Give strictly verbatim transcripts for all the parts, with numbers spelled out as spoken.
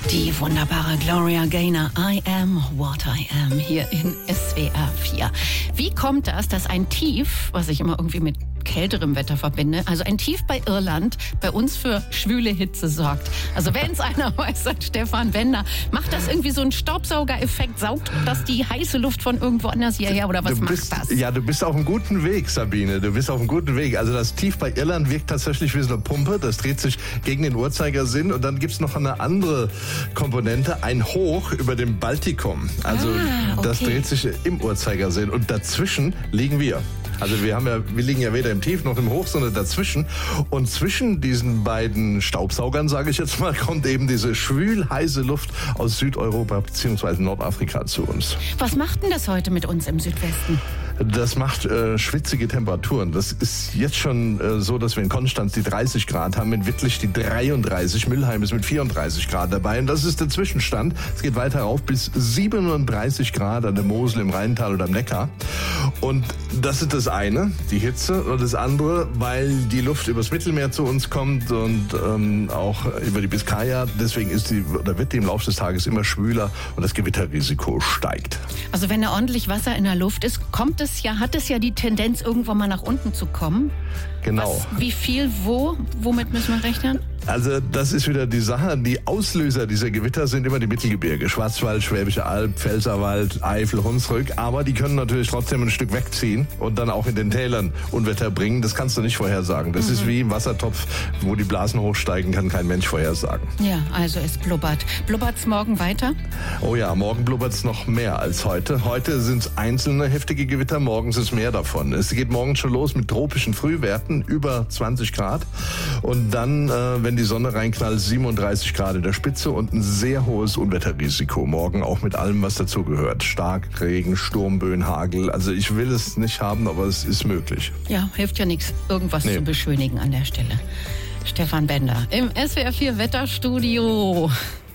Die wunderbare Gloria Gaynor, I am what I am, hier in S W R vier. Wie kommt das, dass ein Tief, was ich immer irgendwie mit kälterem Wetter verbinde, also ein Tief bei Irland, bei uns für schwüle Hitze sorgt? Also wenn es einer weiß, sagt Stefan Bender, macht das irgendwie so einen Staubsaugereffekt, saugt das die heiße Luft von irgendwo anders hierher oder was du bist, macht das? Ja, du bist auf einem guten Weg, Sabine, du bist auf einem guten Weg. Also das Tief bei Irland wirkt tatsächlich wie so eine Pumpe, das dreht sich gegen den Uhrzeigersinn und dann gibt es noch eine andere Komponente, ein Hoch über dem Baltikum. Also ah, okay. Das dreht sich im Uhrzeigersinn und dazwischen liegen wir. Also wir haben ja, wir liegen ja weder im Tief noch im Hoch, sondern dazwischen. Und zwischen diesen beiden Staubsaugern, sage ich jetzt mal, kommt eben diese schwül heiße Luft aus Südeuropa bzw. Nordafrika zu uns. Was macht denn das heute mit uns im Südwesten? Das macht äh, schwitzige Temperaturen. Das ist jetzt schon äh, so, dass wir in Konstanz die dreißig Grad haben, in Wittlich die dreiunddreißig, Mülheim ist mit vierunddreißig Grad dabei. Und das ist der Zwischenstand. Es geht weiter rauf bis siebenunddreißig Grad an der Mosel, im Rheintal oder am Neckar. Und das ist das eine, die Hitze. Und das andere, weil die Luft übers Mittelmeer zu uns kommt und ähm, auch über die Biskaya. Deswegen ist die, oder wird die im Laufe des Tages immer schwüler und das Gewitterrisiko steigt. Also wenn da ordentlich Wasser in der Luft ist, kommt es ja, hat es ja die Tendenz, irgendwann mal nach unten zu kommen. Genau. Was, wie viel, wo, womit müssen wir rechnen? Also das ist wieder die Sache. Die Auslöser dieser Gewitter sind immer die Mittelgebirge. Schwarzwald, Schwäbische Alb, Pfälzerwald, Eifel, Hunsrück. Aber die können natürlich trotzdem ein Stück wegziehen und dann auch in den Tälern Unwetter bringen. Das kannst du nicht vorhersagen. Das mhm. ist wie im Wassertopf, wo die Blasen hochsteigen, kann kein Mensch vorhersagen. Ja, also es blubbert. Blubbert's morgen weiter? Oh ja, morgen blubbert's noch mehr als heute. Heute sind es einzelne heftige Gewitter, morgen ist es mehr davon. Es geht morgen schon los mit tropischen Frühwerten, über zwanzig Grad. Und dann, äh, wenn die Sonne reinknallt, siebenunddreißig Grad in der Spitze und ein sehr hohes Unwetterrisiko. Morgen auch mit allem, was dazugehört. Stark Regen, Sturmböen, Hagel. Also ich will es nicht haben, aber es ist möglich. Ja, hilft ja nichts, irgendwas nee. zu beschönigen an der Stelle. Stefan Bender im S W R vier Wetterstudio.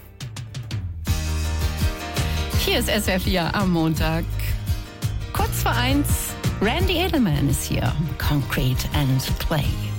Hier ist S W R vier am Montag. Kurz vor eins, Randy Edelman ist hier. Concrete and Clay.